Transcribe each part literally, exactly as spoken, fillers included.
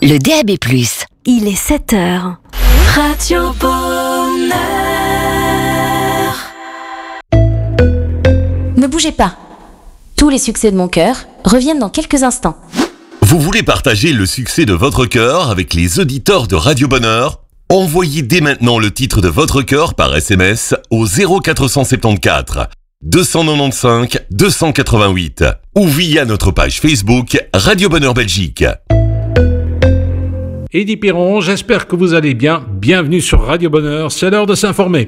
le D A B plus. Il est sept heures. Radio Bonheur. Ne bougez pas. Tous les succès de mon cœur reviennent dans quelques instants. Vous voulez partager le succès de votre cœur avec les auditeurs de Radio Bonheur ? Envoyez dès maintenant le titre de votre cœur par S M S au zéro quatre cent soixante-quatorze deux cent quatre-vingt-quinze deux cent quatre-vingt-huit ou via notre page Facebook Radio Bonheur Belgique. Eddy Piron, j'espère que vous allez bien. Bienvenue sur Radio Bonheur, c'est l'heure de s'informer.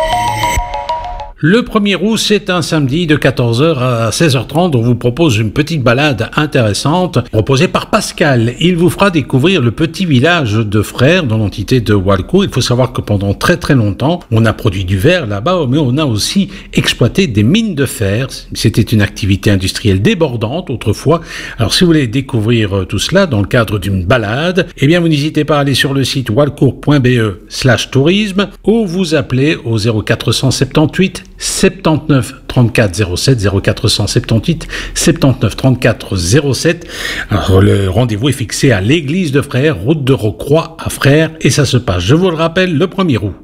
Le premier août, c'est un samedi de quatorze heures à seize heures trente. On vous propose une petite balade intéressante proposée par Pascal. Il vous fera découvrir le petit village de Frères dans l'entité de Walcourt. Il faut savoir que pendant très très longtemps, on a produit du verre là-bas, mais on a aussi exploité des mines de fer. C'était une activité industrielle débordante autrefois. Alors si vous voulez découvrir tout cela dans le cadre d'une balade, eh bien vous n'hésitez pas à aller sur le site walcourt point b e slash tourisme ou vous appelez au zéro quatre cent soixante-dix-huit soixante-neuf trente-quatre zéro sept zéro quatre cent soixante-dix-huit soixante-neuf trente-quatre zéro sept. Alors le rendez-vous est fixé à l'église de Frères, route de Rocroi à Frères, et ça se passe, je vous le rappelle, le premier août.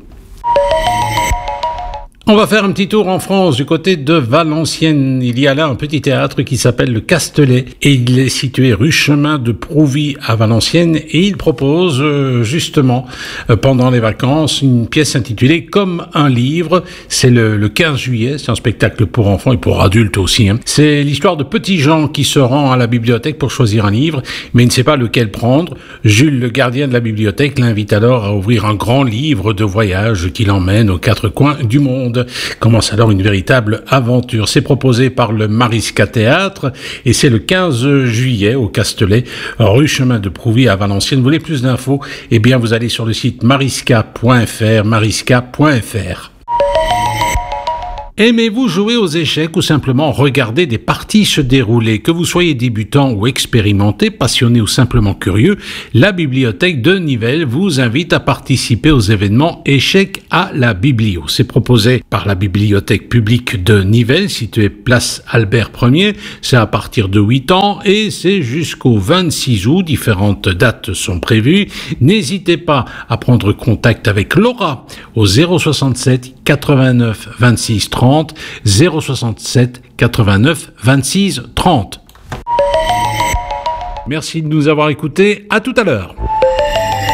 On va faire un petit tour en France du côté de Valenciennes. Il y a là un petit théâtre qui s'appelle le Castelet et il est situé rue Chemin de Prouvy à Valenciennes et il propose euh, justement euh, pendant les vacances une pièce intitulée Comme un livre. C'est le, le quinze juillet, c'est un spectacle pour enfants et pour adultes aussi. Hein. C'est l'histoire de petit Jean qui se rend à la bibliothèque pour choisir un livre mais il ne sait pas lequel prendre. Jules, le gardien de la bibliothèque, l'invite alors à ouvrir un grand livre de voyage qui l'emmène aux quatre coins du monde. Commence alors une véritable aventure. C'est proposé par le Mariska Théâtre et c'est le quinze juillet au Castelet, rue Chemin de Prouvy à Valenciennes. Vous voulez plus d'infos? Eh bien, vous allez sur le site mariska point f r, mariska point f r. Aimez-vous jouer aux échecs ou simplement regarder des parties se dérouler? Que vous soyez débutant ou expérimenté, passionné ou simplement curieux, la bibliothèque de Nivelles vous invite à participer aux événements Échecs à la Biblio. C'est proposé par la bibliothèque publique de Nivelles, située place Albert Ier. C'est à partir de huit ans et c'est jusqu'au vingt-six août. Différentes dates sont prévues. N'hésitez pas à prendre contact avec Laura au zéro soixante-sept quatre-vingt-neuf vingt-six trente, zéro soixante-sept quatre-vingt-neuf vingt-six trente. Merci de nous avoir écoutés. À tout à l'heure.